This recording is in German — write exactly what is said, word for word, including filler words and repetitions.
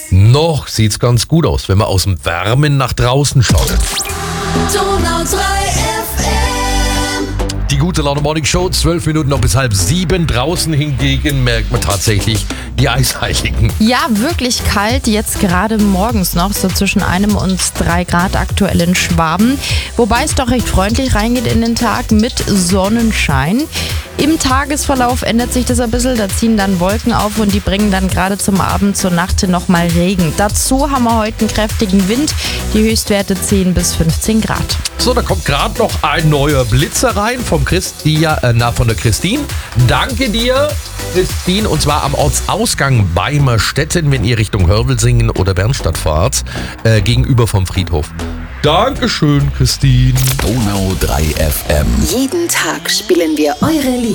Noch sieht's ganz gut aus, wenn man aus dem Wärmen nach draußen schaut. Donau drei F M. Die gute Laune Morning Show, zwölf Minuten noch bis halb sieben. Draußen hingegen merkt man tatsächlich die Eisheiligen. Ja, wirklich kalt, jetzt gerade morgens noch, so zwischen einem und drei Grad aktuell in Schwaben. Wobei es doch recht freundlich reingeht in den Tag mit Sonnenschein. Im Tagesverlauf ändert sich das ein bisschen, da ziehen dann Wolken auf und die bringen dann gerade zum Abend, zur Nacht hin nochmal Regen. Dazu haben wir heute einen kräftigen Wind, die Höchstwerte zehn bis fünfzehn Grad. So, da kommt gerade noch ein neuer Blitzer rein vom Christia, äh, na, von der Christine. Danke dir, Christine, und zwar am Ortsausgang bei Merstetten, wenn ihr Richtung Hörwelsingen oder Bernstadt fahrt, äh, gegenüber vom Friedhof. Dankeschön, Christine. Donau drei F M. Jeden Tag spielen wir eure Lieder.